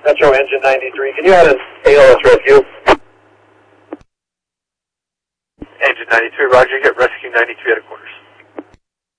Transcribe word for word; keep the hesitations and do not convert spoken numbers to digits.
Metro Engine ninety-three, can you add an A L S rescue? Engine ninety-three, roger, get rescue ninety-three at a quarters.